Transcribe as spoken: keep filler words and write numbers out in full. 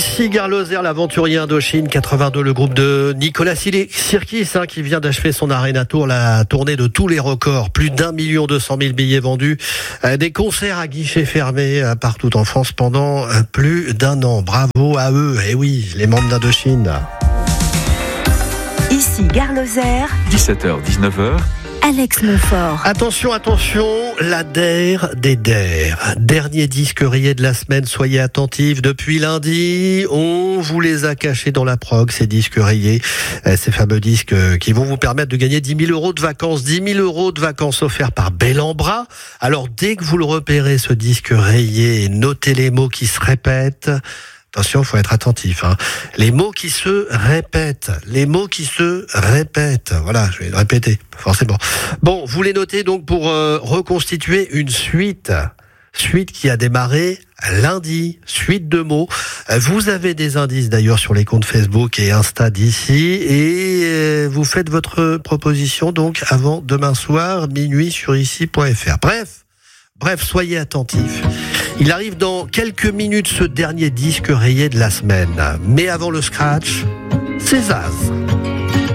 Ici Gare Lozère, l'aventurier Indochine quatre-vingt-deux, le groupe de Nicolas Sirkis hein, qui vient d'achever son Arena Tour, la tournée de tous les records. Plus d'un million deux cent mille billets vendus, euh, des concerts à guichets fermés euh, partout en France pendant euh, plus d'un an. Bravo à eux, et oui, les membres d'Indochine. Ici Gare Lozère, dix-sept heures dix-neuf heures. Alex Montfort. Attention, attention, la D E R des D E R. Dernier disque rayé de la semaine, soyez attentifs. Depuis lundi, on vous les a cachés dans la prog, ces disques rayés. Ces fameux disques qui vont vous permettre de gagner dix mille euros de vacances. dix mille euros de vacances offerts par Bel en Bras. Alors, dès que vous le repérez, ce disque rayé, notez les mots qui se répètent. Attention, il faut être attentif. Hein. Les mots qui se répètent. Les mots qui se répètent. Voilà, je vais le répéter, forcément. Bon, vous les notez donc pour euh, reconstituer une suite. Suite qui a démarré lundi. Suite de mots. Vous avez des indices d'ailleurs sur les comptes Facebook et Insta d'ici. Et euh, vous faites votre proposition donc avant demain soir, minuit sur ici point f r. Bref. Bref, soyez attentifs. Il arrive dans quelques minutes ce dernier disque rayé de la semaine. Mais avant le scratch, c'est Zaz.